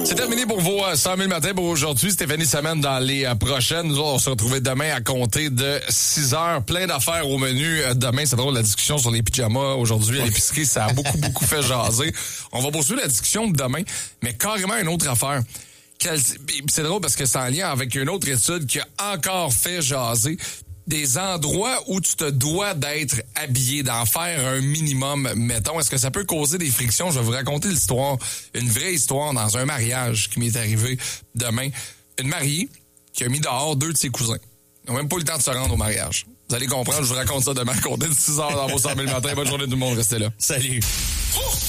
C'est terminé pour vos 100 000 matins pour aujourd'hui. Stéphanie s'amène dans les prochaines. Nous autres, on se retrouve demain à compter de 6 heures. Plein d'affaires au menu. Demain, c'est drôle, la discussion sur les pyjamas aujourd'hui à l'épicerie, ça a beaucoup fait jaser. On va poursuivre la discussion de demain, mais carrément une autre affaire. C'est drôle parce que c'est en lien avec une autre étude qui a encore fait jaser. Des endroits où tu te dois d'être habillé, d'en faire un minimum, mettons. Est-ce que ça peut causer des frictions? Je vais vous raconter l'histoire, une vraie histoire dans un mariage qui m'est arrivé demain. Une mariée qui a mis dehors 2 de ses cousins. Ils n'ont même pas eu le temps de se rendre au mariage. Vous allez comprendre, je vous raconte ça demain à compter de 6 heures dans vos 100 000 matins. Bonne journée tout le monde, restez là. Salut.